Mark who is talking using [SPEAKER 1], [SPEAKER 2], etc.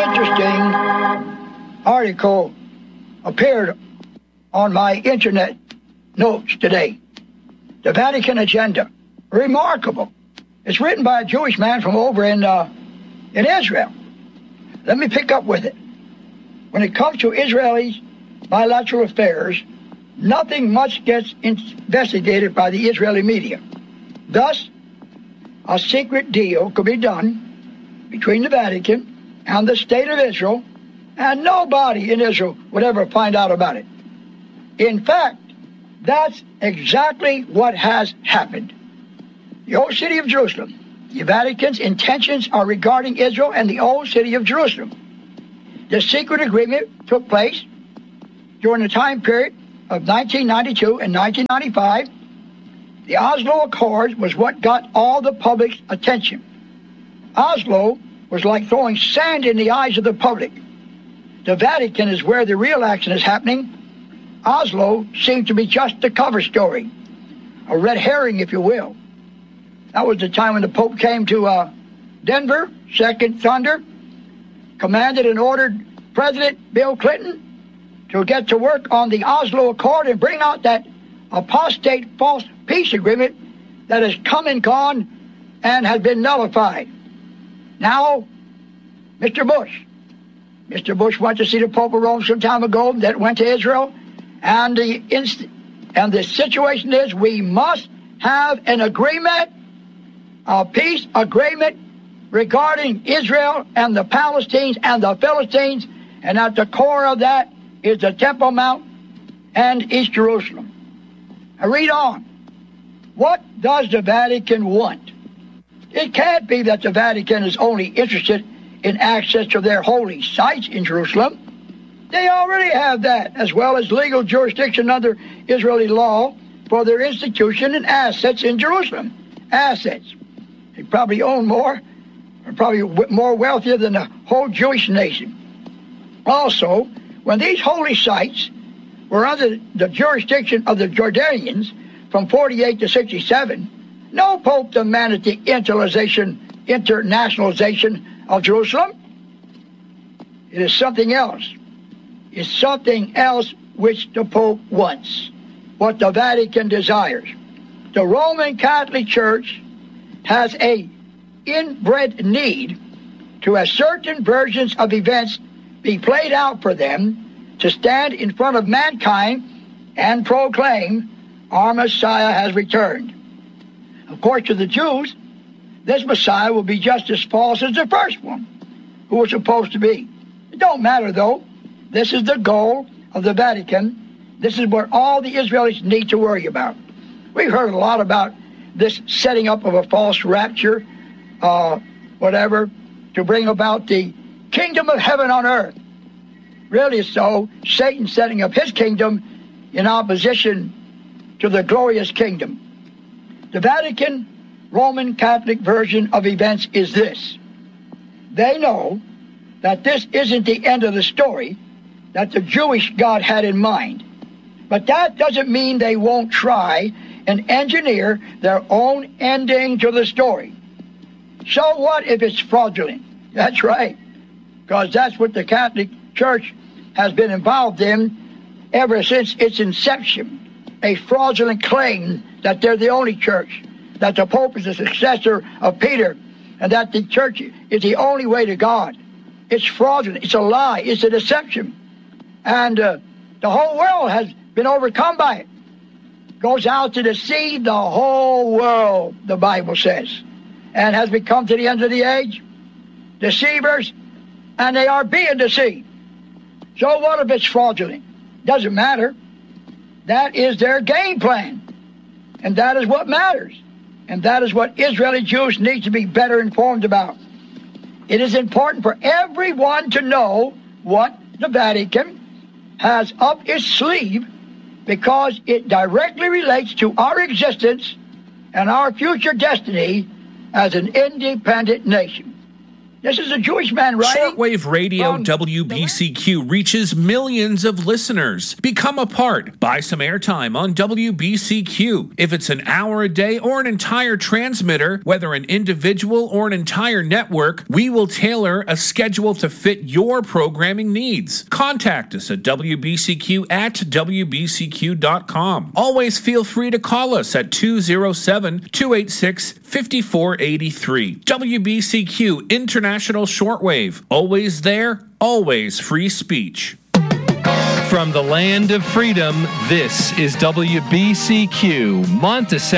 [SPEAKER 1] interesting article appeared on my internet notes today. The Vatican Agenda. Remarkable. It's written by a Jewish man from over in Israel. Let me pick up with it. When it comes to Israel's bilateral affairs, nothing much gets investigated by the Israeli media. Thus, a secret deal could be done between the Vatican and the State of Israel, and nobody in Israel would ever find out about it. In fact, that's exactly what has happened. The old city of Jerusalem, the Vatican's intentions are regarding Israel and the old city of Jerusalem. The secret agreement took place during the time period of 1992 and 1995. The Oslo Accord was what got all the public's attention. Oslo was like throwing sand in the eyes of the public. The Vatican is where the real action is happening. Oslo seemed to be just a cover story, a red herring, if you will. That was the time when the Pope came to Denver, Second Thunder, commanded and ordered President Bill Clinton to get to work on the Oslo Accord and bring out that apostate false peace agreement that has come and gone and has been nullified. Now, Mr. Bush went to see the Pope of Rome some time ago, that went to Israel, and the situation is we must have an agreement, a peace agreement regarding Israel and the Palestinians and the Philistines, and at the core of that is the Temple Mount and East Jerusalem. I read on. What does the Vatican want? It can't be that the Vatican is only interested in access to their holy sites in Jerusalem. They already have that, as well as legal jurisdiction under Israeli law for their institution and assets in Jerusalem. Assets. They probably own more, are probably more wealthier than the whole Jewish nation. Also, when these holy sites were under the jurisdiction of the Jordanians from 48 to 67, no Pope demanded the internationalization of Jerusalem. It is something else. It's something else which the Pope wants, what the Vatican desires. The Roman Catholic Church has an inbred need to have certain versions of events be played out for them to stand in front of mankind and proclaim our Messiah has returned. Of course, to the Jews, this Messiah will be just as false as the first one, who was supposed to be. It don't matter, though. This is the goal of the Vatican. This is what all the Israelis need to worry about. We've heard a lot about this setting up of a false rapture, to bring about the kingdom of heaven on earth. Really so, Satan setting up his kingdom in opposition to the glorious kingdom. The Vatican Roman Catholic version of events is this. They know that this isn't the end of the story that the Jewish God had in mind. But that doesn't mean they won't try and engineer their own ending to the story. So what if it's fraudulent? That's right, because that's what the Catholic Church has been involved in ever since its inception. A fraudulent claim that they're the only church, that the Pope is the successor of Peter, and that the church is the only way to God. It's fraudulent. It's a lie. It's a deception. And the whole world has been overcome by it. Goes out to deceive the whole world, the Bible says, and has become to the end of the age deceivers, and they are being deceived. So what if it's fraudulent? Doesn't matter. That is their game plan, and that is what matters, and that is what Israeli Jews need to be better informed about. It is important for everyone to know what the Vatican has up its sleeve, because it directly relates to our existence and our future destiny as an independent nation. This is a Jewish man writing.
[SPEAKER 2] Shortwave Radio WBCQ reaches millions of listeners. Become a part. Buy some airtime on WBCQ. If it's an hour a day or an entire transmitter, whether an individual or an entire network, we will tailor a schedule to fit your programming needs. Contact us at WBCQ@WBCQ.com. Always feel free to call us at 207-286-5483. WBCQ International Shortwave. Always there, always free speech.
[SPEAKER 3] From the land of freedom, this is WBCQ Monticello.